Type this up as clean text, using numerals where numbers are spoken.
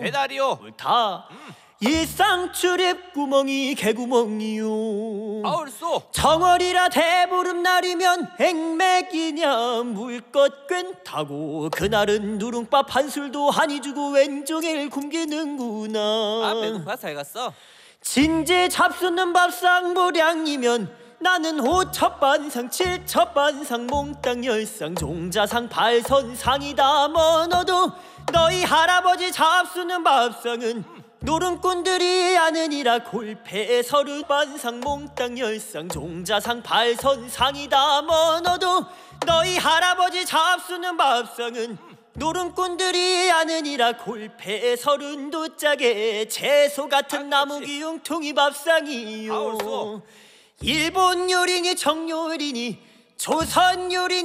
배달이요. 옳다. 일상 출입 구멍이 개구멍이요. 아울쏘. 정월이라 대보름날이면 행맥이냐 물것 괜타고 그날은 누룽밥 한 술도 한이 주고 왼종일 굶기는구나. 아 배고파 잘 갔어. 진지 잡수는 밥상 모량이면 나는 5첩 반상 7첩 반상 몽땅 10상 종자상 발선상이다. 뭐 너도 너희 할아버지 잡수는 밥상은 노름꾼들이 아느니라. 골패 30 반상 몽땅 10상 종자상 발선상이다. 뭐 너도 너희 할아버지 잡수는 밥상은 노름꾼들이 아느니라. 골패 30 짝에 채소 같은 나무 기용통이 밥상이요. 아울쏘. 일본 요리니 정요리니 조선 요리니